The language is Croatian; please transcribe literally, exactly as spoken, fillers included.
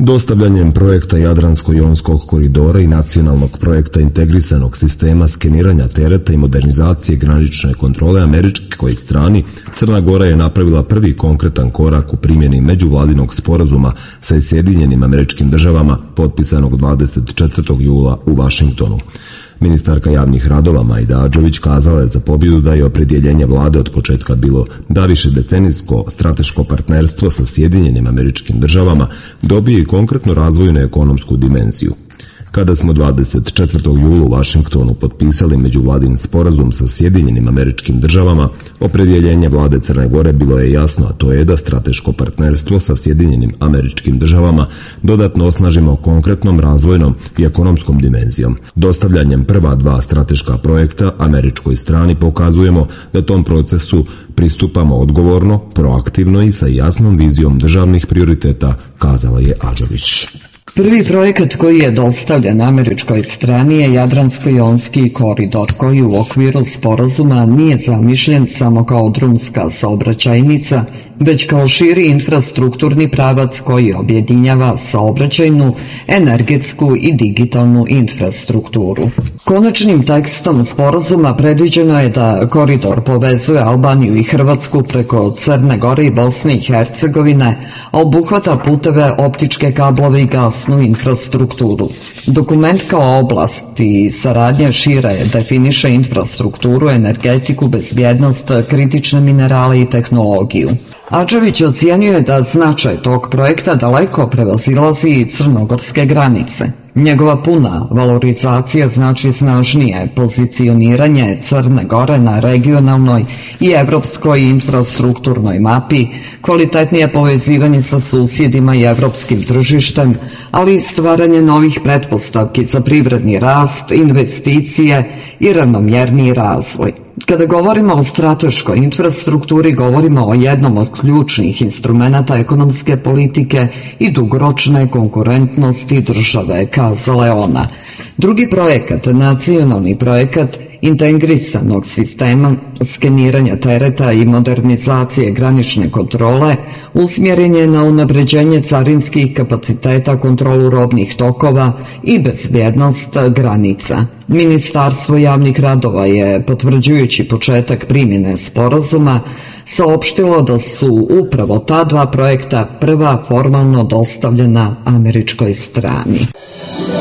Dostavljanjem projekta Jadransko-jonskog koridora i nacionalnog projekta integrisanog sistema skeniranja tereta i modernizacije granične kontrole američkoj strani, Crna Gora je napravila prvi konkretan korak u primjeni međuvladinog sporazuma sa Sjedinjenim Američkim Državama potpisanog dvadeset četvrtog jula u Vašingtonu. Ministarka javnih radova Majda Adžović kazala je za pobjedu da je opredjeljenje vlade od početka bilo da više decenijsko strateško partnerstvo sa Sjedinjenim Američkim Državama dobije i konkretnu razvojnu ekonomsku dimenziju. Kada smo dvadeset četvrtog jula u Vašingtonu potpisali međuvladin sporazum sa Sjedinjenim Američkim Državama, opredjeljenje vlade Crne Gore bilo je jasno, a to je da strateško partnerstvo sa Sjedinjenim Američkim Državama dodatno osnažimo konkretnom razvojnom i ekonomskom dimenzijom. Dostavljanjem prva dva strateška projekta američkoj strani pokazujemo da tom procesu pristupamo odgovorno, proaktivno i sa jasnom vizijom državnih prioriteta, kazala je Adžović. Prvi projekat koji je dostavljen američkoj strani je Jadransko-jonski koridor, koji u okviru sporazuma nije zamišljen samo kao drumska saobraćajnica, već kao širi infrastrukturni pravac koji objedinjava saobraćajnu, energetsku i digitalnu infrastrukturu. Konačnim tekstom sporazuma predviđeno je da koridor povezuje Albaniju i Hrvatsku preko Crne Gore i Bosne i Hercegovine, a obuhvata puteve, optičke kablove i gasnu infrastrukturu. Dokument kao oblast i saradnja šire definiše infrastrukturu, energetiku, bezbjednost, kritične minerale i tehnologiju. Adžović ocijenio je da značaj tog projekta daleko prevazilazi i crnogorske granice. Njegova puna valorizacija znači snažnije pozicioniranje Crne Gore na regionalnoj i evropskoj infrastrukturnoj mapi, kvalitetnije povezivanje sa susjedima i evropskim tržištem, ali i stvaranje novih pretpostavki za privredni rast, investicije i ravnomjerniji razvoj. Kada govorimo o strateškoj infrastrukturi, govorimo o jednom od ključnih instrumenata ekonomske politike i dugoročne konkurentnosti države, kazala je ona. Drugi projekat, nacionalni projekat integrisanog sistema skeniranja tereta i modernizacije granične kontrole, usmjeren je na unapređenje carinskih kapaciteta, kontrolu robnih tokova i bezbjednost granica. Ministarstvo javnih radova je, potvrđujući početak primjene sporazuma, saopštilo da su upravo ta dva projekta prva formalno dostavljena američkoj strani.